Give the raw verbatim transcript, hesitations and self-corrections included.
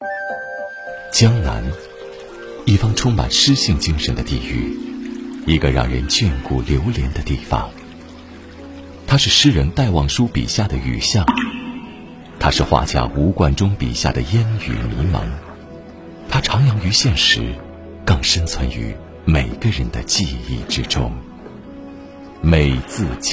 江南，一方充满诗性精神的地域，一个让人眷顾流连的地方。它是诗人戴望舒笔下的雨巷，它是画家吴冠中笔下的烟雨迷蒙。它徜徉于现实，更深存于每个人的记忆之中。美自江